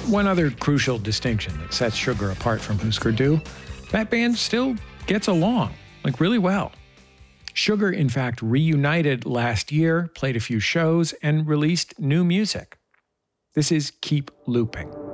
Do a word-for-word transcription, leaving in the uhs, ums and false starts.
One other crucial distinction that sets Sugar apart from Husker Du, that band still gets along, like really well. Sugar, in fact, reunited last year, played a few shows, and released new music. This is Keep Looping.